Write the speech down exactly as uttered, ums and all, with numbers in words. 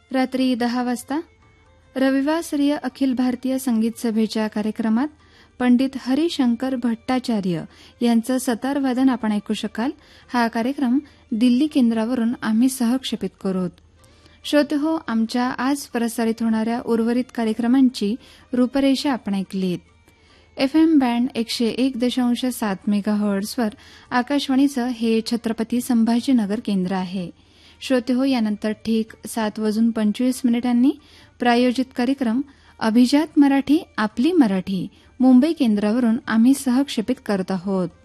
रात्री दहा वाजता रविवासरीय अखिल भारतीय संगीत सभेच्या कार्यक्रमात पंडित हरिशंकर भट्टाचार्य यांचं सतारवादन आपण ऐकू शकाल. हा कार्यक्रम दिल्ली केंद्रावरून आम्ही सहक्षेपित करू. श्रोतेहो, आमच्या आज प्रसारित होणाऱ्या उर्वरित कार्यक्रमांची रूपरेषा आपण ऐकलीत. एफ एम बँड एकशे एक दशांश सात मेगाहर्ट्झवर आकाशवाणीचं हे छत्रपती संभाजीनगर केंद्र आहे. श्रोतेहो, यानंतर ठीक सात वाजून पंचवीस मिनिटांनी प्रायोजित कार्यक्रम अभिजात मराठी आपली मराठी मुंबई केंद्रावरून आम्ही सहक्षेपित करत आहोत.